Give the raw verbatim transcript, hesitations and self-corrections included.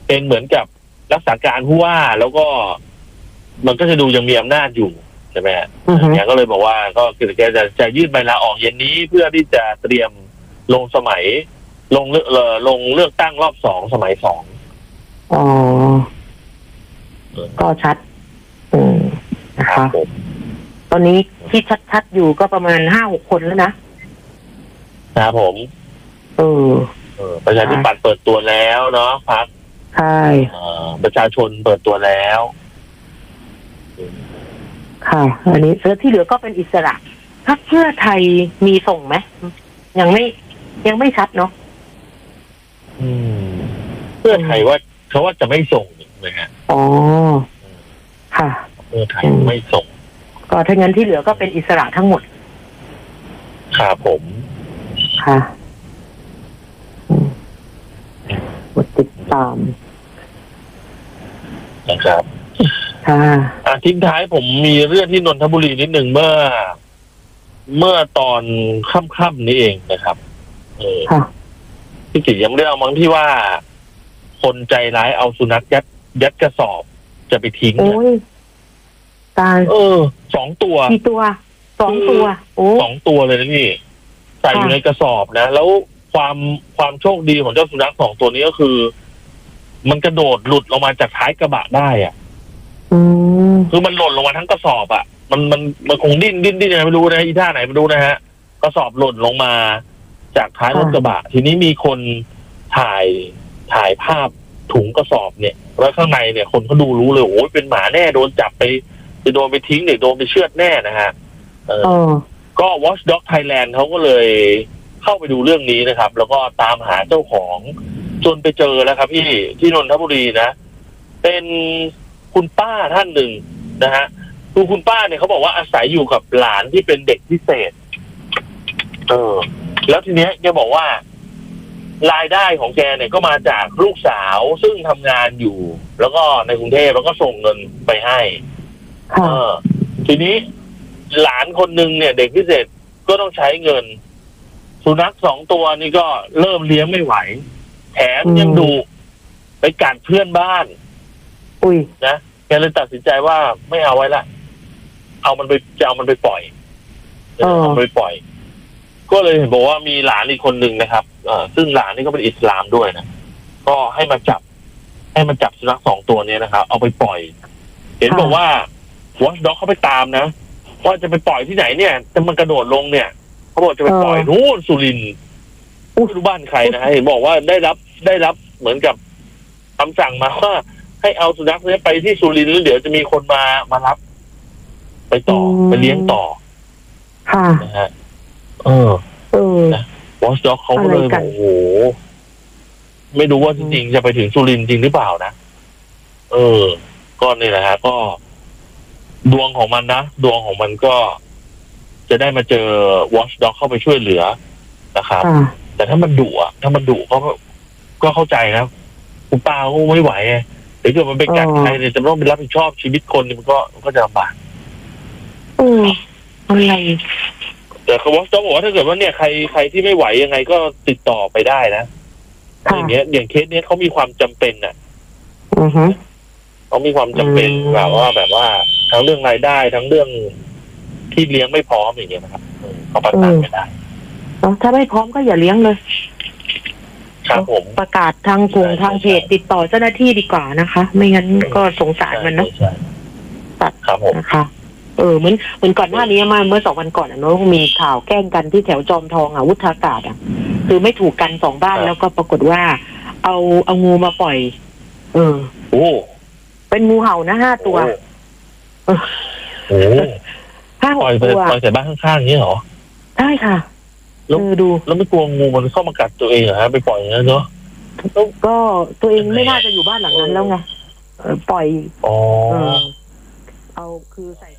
เป็นเหมือนกับรักษาการผู้ว่าแล้วก็มันก็จะดูยังมีอำนาจอยู่ใช่ไหมฮะเนี่ยก็เลยบอกว่าก็คือแกจะจะยื่นใบลาออกเย็นนี้เพื่อที่จะเตรียมลงสมัยลงเลือกลงเลือกตั้งรอบสองสมัยสองอ๋อก็ชัดอืมนะคะตอนนี้ที่ชัดๆอยู่ก็ประมาณห้าหกคนแล้วนะครับผมเออประชาธิปัตย์เปิดตัวแล้วเนาะพรรคใช่ประชาชนเปิดตัวแล้วค่ะอันนี้แล้วที่เหลือก็เป็นอิสระพรรคเพื่อไทยมีส่งไหมยังไม่ยังไม่ชัดเนาะเพื่อไทยว่าเขาว่าจะไม่ส่งเลยฮะอ๋อค่ะเพื่อไทยไม่ส่งก็ถ้างั้นที่เหลือก็เป็นอิสระทั้งหมดครับผมค่ะกดติดตามนะครับค่ะทิ้งท้ายผมมีเรื่องที่นนทบุรีนิดหนึ่งเมื่อเมื่อตอนค่ำๆนี้เองนะครับเออพี่กิจยังไม่ได้เอามั้งที่ว่าคนใจร้ายเอาสุนัขยัดยัดกระสอบจะไปทิ้งโอ้ยตายเออสองตัวกี่ตัวสองตัวโอ้สองตัวเลยนะนี่ใส่อยู่ในกระสอบนะแล้วความความโชคดีของเจ้าสุนัขสองตัวนี้ก็คือ มันกระโดดหลุดลงมาจากท้ายกระบะได้อ่ะคือมันหล่นลงมาทั้งกระสอบอ่ะมันมันมันคงดิ้นดิ้นดิ้นอะไรไม่รู้นะอีท่าไหนไม่รู้นะฮะกระสอบหล่นลงมาจากท้ายรถกระบะทีนี้มีคนถ่ายถ่ายภาพถุงกระสอบเนี่ยแล้วข้างในเนี่ยคนเขาดูรู้เลยโอ้ยเป็นหมาแน่โดนจับไปจะโดนไปทิ้งหรือโดนไปเชือดแน่นะฮะเออก็ Watchdog Thailand เขาก็เลยเข้าไปดูเรื่องนี้นะครับแล้วก็ตามหาเจ้าของจนไปเจอแล้วครับพี่ที่นนทบุรีนะเป็นคุณป้าท่านหนึ่งนะฮะคือคุณป้าเนี่ยเขาบอกว่าอาศัยอยู่กับหลานที่เป็นเด็กพิเศษเออแล้วทีเนี้ยแกบอกว่ารายได้ของแกเนี่ยก็มาจากลูกสาวซึ่งทำงานอยู่แล้วก็ในกรุงเทพแล้วก็ส่งเงินไปให้เออทีนี้หลานคนหนึ่งเนี่ยเด็กพิเศษก็ต้องใช้เงินสุนัขสองตัวนี้ก็เริ่มเลี้ยงไม่ไหวแถมยังดูไปกัดเพื่อนบ้านอุ้ยนะแกเลยตัดสินใจว่าไม่เอาไว้ละเอามันไปจะเอามันไปปล่อยเอามันไปปล่อยก็เลยเห็นบอกว่ามีหลานอีกคนหนึ่งนะครับเอ่อซึ่งหลานนี่ก็เป็นอิสลามด้วยนะก็ให้มาจับให้มันจับสุนัขสองตัวนี้นะครับเอาไปปล่อยเห็นบอกว่า Watchdog เขาไปตามนะว่าจะไปปล่อยที่ไหนเนี่ยจะมันกระโดดลงเนี่ยเขาบอกจะไปปล่อยนู่นสุรินทร์ผู้รู้บ้านใครนะฮะเห็นบอกว่าได้รับได้รับเหมือนกับคำสั่งมาว่าให้เอาสุนัขนี้ไปที่สุรินทร์แล้วเดี๋ยวจะมีคนมามารับไปต่อไปเลี้ยงต่อค่ะนะฮะเออเออนะWatchdogเขาก็เลยบอกโอ้โหไม่รู้ว่าจริงๆจะไปถึงสุรินทร์จริงหรือเปล่านะเออก็นี่แหละฮะก็ดวงของมันนะดวงของมันก็จะได้มาเจอ Watchdog เข้าไปช่วยเหลือนะครับแต่ถ้ามันดุอ่ะถ้ามันดุก็ก็เข้าใจนะคุณป้าก็ไม่ไหวไงหรือเกิดมันไปกัดใครเนี่ยจะต้องไปรับผิดชอบชีวิตคนนี่มันก็มันก็จะลำบากเอออะไรแต่คือว่าต้องบอกว่าถ้าเกิดว่าเนี่ยใครใครที่ไม่ไหวยังไงก็ติดต่อไปได้นะอย่างเงี้ยอย่างเคสเนี้ยเขามีความจำเป็นอ่ะอือฮึเขามีความจำเป็นแบบว่าแบบว่าทั้งเรื่องรายได้ทั้งเรื่องที่เลี้ยงไม่พร้อมอย่างเงี้ยนะครับเขาประสานไม่ได้ถ้าไม่พร้อมก็อย่าเลี้ยงเลยครับผมประกาศทางกลุ่มทางเพจติดต่อเจ้าหน้าที่ดีกว่านะคะไม่งั้นก็สงสารมันนะตัดครับผมนะคะเออเหมือนเหมือนก่อนหน้านี้มาเมื่อสองวันก่อนอ่ะเนาะมีข่าวแกล้งกันที่แถวจอมทองอ่ะวุฒากาศอ่ะคือไม่ถูกกันสองบ้านแล้วก็ปรากฏว่าเอาเอางูมาปล่อยเออโอ้เป็นงูเห่านะห้าตัวโอ้ห้าหกตัวปล่อยใส่บ้านข้างๆอย่างนี้เหรอใช่ค่ะแล้วดูแล้วไม่กลัวงูมันเข้ามากัดตัวเองเหรอฮะไปปล่อยอย่างนั้นเนาะก็ตัวเองไม่น่าจะอยู่บ้านหลังนั้นแล้วไงปล่อยอ๋อเอาคือใส่